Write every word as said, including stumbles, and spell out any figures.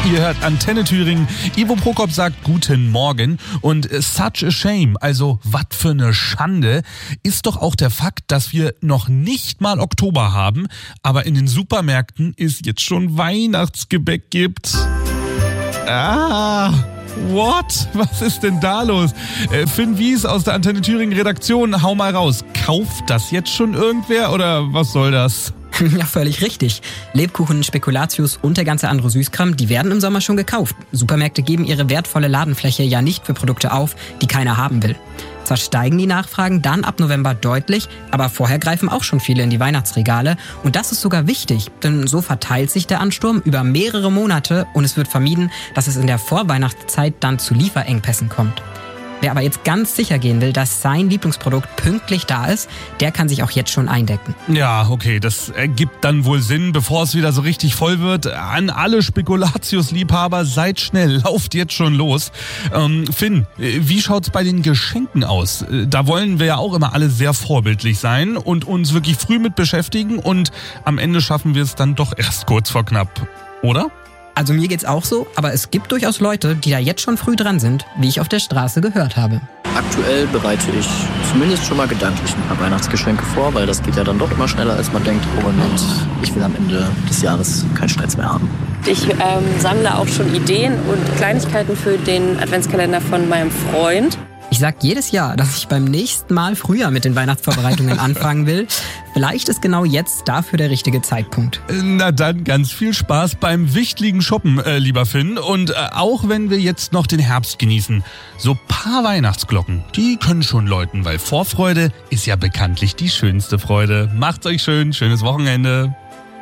Ihr hört Antenne Thüringen. Ivo Prokop sagt Guten Morgen. Und such a shame, also was für eine Schande, ist doch auch der Fakt, dass wir noch nicht mal Oktober haben, aber in den Supermärkten es jetzt schon Weihnachtsgebäck gibt. Ah... What? Was ist denn da los? Äh, Finn Wies aus der Antenne Thüringen Redaktion, hau mal raus. Kauft das jetzt schon irgendwer oder was soll das? Ja, völlig richtig. Lebkuchen, Spekulatius und der ganze andere Süßkram, die werden im Sommer schon gekauft. Supermärkte geben ihre wertvolle Ladenfläche ja nicht für Produkte auf, die keiner haben will. Zwar steigen die Nachfragen dann ab November deutlich, aber vorher greifen auch schon viele in die Weihnachtsregale. Und das ist sogar wichtig, denn so verteilt sich der Ansturm über mehrere Monate und es wird vermieden, dass es in der Vorweihnachtszeit dann zu Lieferengpässen kommt. Wer aber jetzt ganz sicher gehen will, dass sein Lieblingsprodukt pünktlich da ist, der kann sich auch jetzt schon eindecken. Ja, okay, das ergibt dann wohl Sinn, bevor es wieder so richtig voll wird. An alle Spekulatius-Liebhaber, seid schnell, lauft jetzt schon los. Ähm, Finn, wie schaut's bei den Geschenken aus? Da wollen wir ja auch immer alle sehr vorbildlich sein und uns wirklich früh mit beschäftigen und am Ende schaffen wir es dann doch erst kurz vor knapp, oder? Also mir geht's auch so, aber es gibt durchaus Leute, die da jetzt schon früh dran sind, wie ich auf der Straße gehört habe. Aktuell bereite ich zumindest schon mal gedanklich ein paar Weihnachtsgeschenke vor, weil das geht ja dann doch immer schneller, als man denkt. Und ich will am Ende des Jahres keinen Stress mehr haben. Ich ähm, sammle auch schon Ideen und Kleinigkeiten für den Adventskalender von meinem Freund. Ich sag jedes Jahr, dass ich beim nächsten Mal früher mit den Weihnachtsvorbereitungen anfangen will. Vielleicht ist genau jetzt dafür der richtige Zeitpunkt. Na dann ganz viel Spaß beim wichtigen Shoppen, äh, lieber Finn. Und äh, auch wenn wir jetzt noch den Herbst genießen, so paar Weihnachtsglocken, die können schon läuten, weil Vorfreude ist ja bekanntlich die schönste Freude. Macht's euch schön, schönes Wochenende.